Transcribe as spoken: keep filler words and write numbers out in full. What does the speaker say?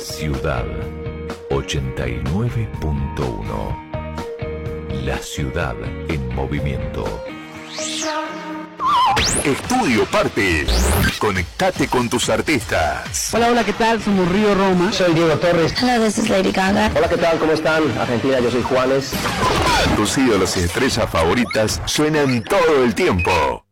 Ciudad ochenta y nueve punto uno. La ciudad en movimiento. Estudio Parte. Conectate con tus artistas. Hola, hola, ¿qué tal? Somos Río Roma. Soy Diego Torres. Hello, this is Lady Gaga. Hola, ¿qué tal? ¿Cómo están? Argentina, yo soy Juanes. Tus ídolos y estrellas favoritas suenan todo el tiempo.